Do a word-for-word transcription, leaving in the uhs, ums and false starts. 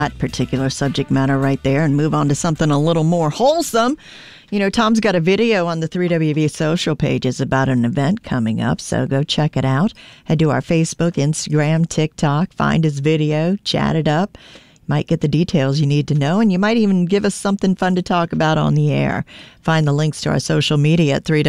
that particular subject matter right there and move on to something a little more wholesome. You know, Tom's got a video on the three W V social pages about an event coming up, so go check it out. Head to our Facebook, Instagram, TikTok, find his video, chat it up. You might get the details you need to know, and you might even give us something fun to talk about on the air. Find the links to our social media at three